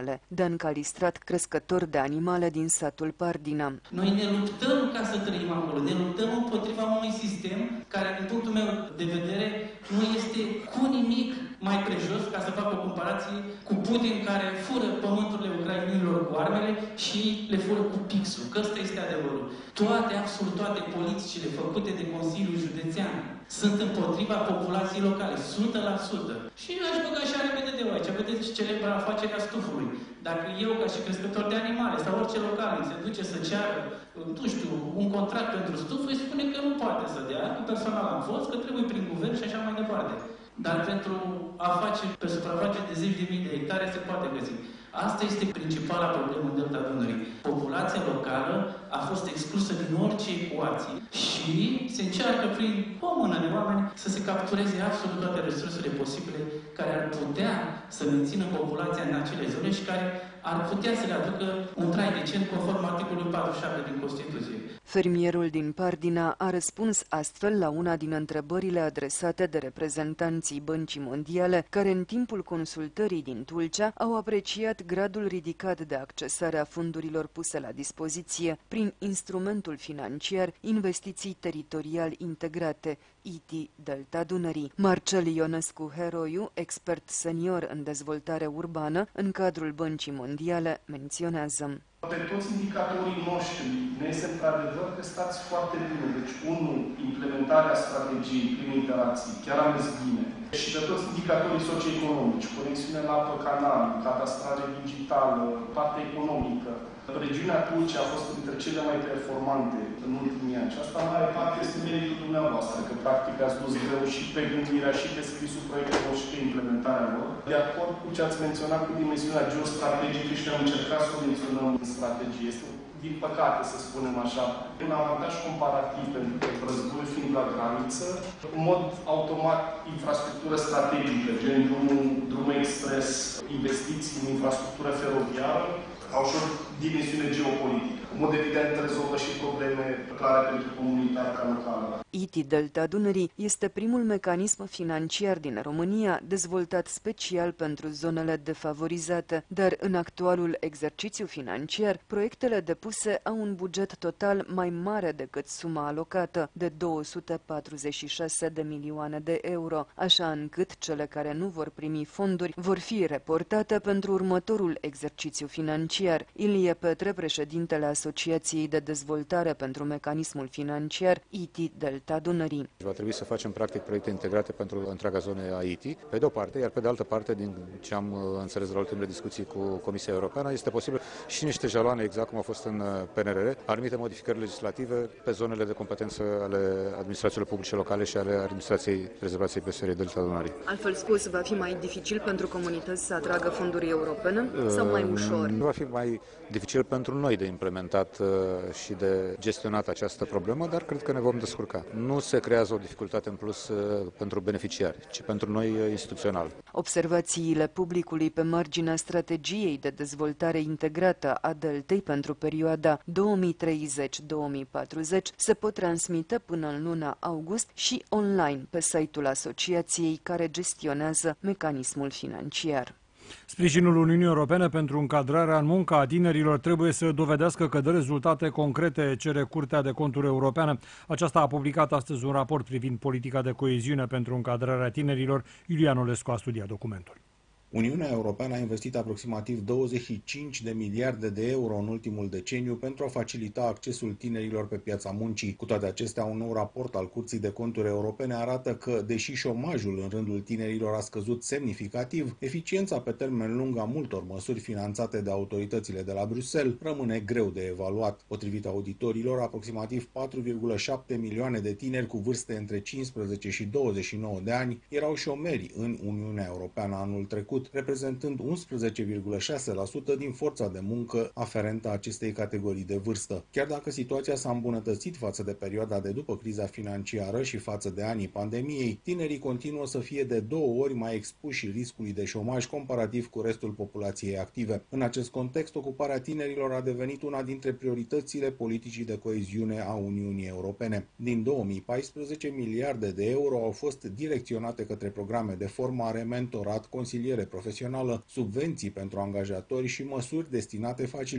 animale. Dan Calistrat, crescător de animale din satul Pardina. Noi ne luptăm ca să trăim acolo, ne luptăm împotriva unui sistem care, din punctul meu de vedere, nu este cu nimic mai prejos, ca să fac o comparație, cu Putin, care fură pământurile ucrainenilor cu armele și le fură cu pixul, că ăsta este adevărul. Absolut toate politicile făcute de Consiliul Județean sunt împotriva populației locale, 100%. Și aș băga și repede de aici, vedeți celebra afacerea stufului. Dacă eu, ca și crescător de animale, sau orice local, se duce să ceară, nu știu, un contract pentru stuful, îi spune că nu poate să dea, că personal am fost, că trebuie prin guvern și așa mai departe. Dar pentru a face pe suprafacere de 10.000 de hectare se poate găsi. Asta este principala problemă în Delta Dunării. Populația locală a fost exclusă din orice ecuație și se încearcă prin o mână de oameni să se captureze absolut toate resursele posibile care ar putea să mențină populația în acele zone și care ar putea să le aducă un trai decent conform articolului 47 din Constituție. Fermierul din Pardina a răspuns astfel la una din întrebările adresate de reprezentanții Băncii Mondiale, care în timpul consultării din Tulcea au apreciat gradul ridicat de accesare a fondurilor puse la dispoziție prin instrumentul financiar Investiții Teritorial Integrate, ITI Delta Dunării. Marcel Ionescu Heroiu, expert senior în dezvoltare urbană în cadrul Băncii Mondiale, menționează: Pe toți indicatorii noștri ne este într-adevăr că stați foarte bine. Deci, implementarea strategiei prin interacții, chiar am mers bine. Și pe toți indicatorii socioeconomici, conexiune la apă, canal, cadastrare digitală, partea economică. Regiunea Tulcea a fost printre cele mai performante în ultimii ani. Și asta, în mare parte, este meritul dumneavoastră, că practic ați dus greu și pe gândirea și pe scrisul proiectelor și pe implementarea lor. De acord cu ce ați menționat cu dimensiunea geostrategică și am încercat să o menționăm în strategie. Este, din păcate, să spunem așa, un avantaj comparativ, pentru că războiul fiind la graniță, în mod automat, infrastructură strategică, gen drumul expres, investiții în infrastructură feroviară, au și o dimensiune geopolitică. În mod evident, rezolvă și probleme clare pentru comunitatea locală. ITI Delta Dunării este primul mecanism financiar din România dezvoltat special pentru zonele defavorizate, dar în actualul exercițiu financiar, proiectele depuse au un buget total mai mare decât suma alocată, de 246 de milioane de euro, așa încât cele care nu vor primi fonduri vor fi reportate pentru următorul exercițiu financiar. Ilie Petre, președintele Asociației de Dezvoltare pentru Mecanismul Financiar ITI Delta Dunării. Va trebui să facem practic proiecte integrate pentru întreaga zonă a ITI, pe de o parte, iar pe de altă parte, din ce am înțeles la ultimele discuții cu Comisia Europeană, este posibil și niște jaloane, exact cum a fost în PNRR, anumite modificări legislative pe zonele de competență ale administrațiilor publice locale și ale administrației rezervației păsării Delta Dunării. Altfel spus, va fi mai dificil pentru comunități să atragă fonduri europene sau mai ușor? Va fi mai dificil pentru noi de implementat și de gestionat această problemă, dar cred că ne vom descurca. Nu se creează o dificultate în plus pentru beneficiari, ci pentru noi instituțional. Observațiile publicului pe marginea strategiei de dezvoltare integrată a Deltei pentru perioada 2030-2040 se pot transmite până în luna august și online pe site-ul asociației care gestionează mecanismul financiar. Sprijinul Uniunii Europene pentru încadrarea în muncă a tinerilor trebuie să dovedească că dă rezultate concrete, cere Curtea de Conturi Europeană. Aceasta a publicat astăzi un raport privind politica de coeziune pentru încadrarea tinerilor. Iulian Olescu a studiat documentul. Uniunea Europeană a investit aproximativ 25 de miliarde de euro în ultimul deceniu pentru a facilita accesul tinerilor pe piața muncii. Cu toate acestea, un nou raport al Curții de Conturi Europene arată că, deși șomajul în rândul tinerilor a scăzut semnificativ, eficiența pe termen lung a multor măsuri finanțate de autoritățile de la Bruxelles rămâne greu de evaluat. Potrivit auditorilor, aproximativ 4,7 milioane de tineri cu vârste între 15 și 29 de ani erau șomeri în Uniunea Europeană anul trecut, reprezentând 11,6% din forța de muncă aferentă acestei categorii de vârstă. Chiar dacă situația s-a îmbunătățit față de perioada de după criza financiară și față de anii pandemiei, tinerii continuă să fie de 2 ori mai expuși riscului de șomaj comparativ cu restul populației active. În acest context, ocuparea tinerilor a devenit una dintre prioritățile politicii de coeziune a Uniunii Europene. Din 2014, miliarde de euro au fost direcționate către programe de formare, mentorat, consiliere profesională, subvenții pentru angajatori și măsuri destinate facilității